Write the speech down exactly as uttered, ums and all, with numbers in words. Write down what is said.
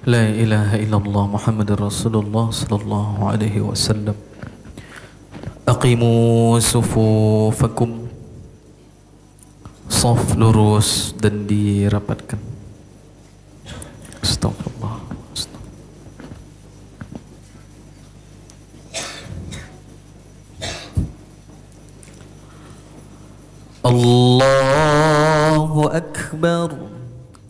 La ilaha illallah Muhammadur Rasulullah sallallahu alaihi wasallam. Aqimu sufufakum, saf lurus dan dirapatkan. Astagfirullah. Allahu Akbar.